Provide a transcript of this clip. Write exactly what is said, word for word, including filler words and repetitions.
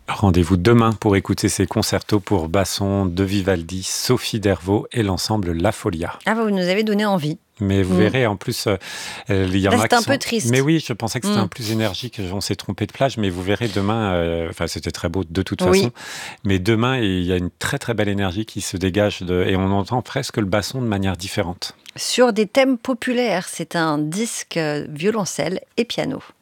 Rendez-vous demain pour écouter ces concertos pour basson de Vivaldi, Sophie Dervaux et l'ensemble La Folia. Ah, vous nous avez donné envie. Mais vous Mm. verrez, en plus, euh, il y en Là, a c'était qui un peu sont... triste. Mais oui, je pensais que c'était Mm. un plus énergique, on s'est trompé de plage, mais vous verrez demain, euh, enfin c'était très beau de toute Oui. façon, mais demain, il y a une très très belle énergie qui se dégage de... et on entend presque le basson de manière différente. Sur des thèmes populaires, c'est un disque violoncelle et piano.